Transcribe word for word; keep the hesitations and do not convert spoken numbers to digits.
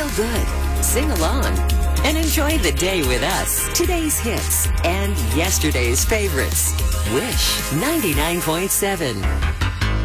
feel good, sing along, and enjoy the day with us. Today's hits and yesterday's favorites. Wish ninety-nine point seven.